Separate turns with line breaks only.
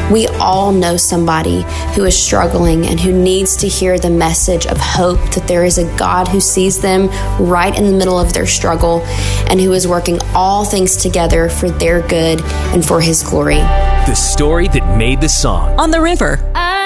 We all know somebody who is struggling and who needs to hear the message of hope that there is a God who sees them right in the middle of their struggle and who is working all things together for their good and for His glory.
The story that made the song.
On the River.